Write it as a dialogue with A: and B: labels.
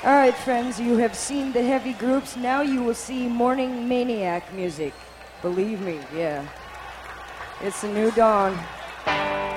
A: All right, friends, you have seen the heavy groups. Now you will see morning maniac music. Believe me, yeah. It's a new dawn.